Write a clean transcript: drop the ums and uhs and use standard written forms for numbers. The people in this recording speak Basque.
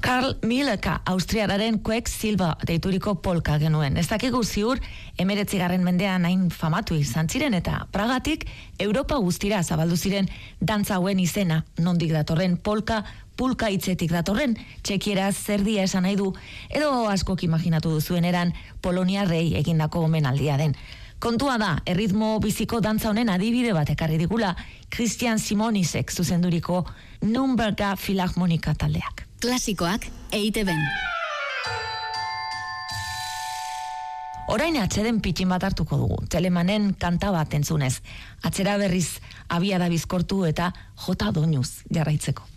Karl Mieleka austriararen Quecksilver deituriko polka genuen. Ez dakigu ziur 19. mendean hain famatu izan ziren eta Pragatik Europa guztira zabaldu ziren dantza hauen izena, nondik datorren polka, pulka hitzetik datorren, txekieraz zerdia esan nahi du, edo askok imaginatu duzuen eran poloniarrei egindako omenaldia den. Kontua da, erritmo biziko dantza honen adibide bat ekarri digula Christian Simonisek zuzenduriko Nürnberga Filharmonika taldeak. Klasikoak EITB-n. Orain atseden pitxin bat hartuko dugu, Telemanen kanta bat entzunez. Atzera berriz abiada bizkortu eta jota doinuz jarraitzeko.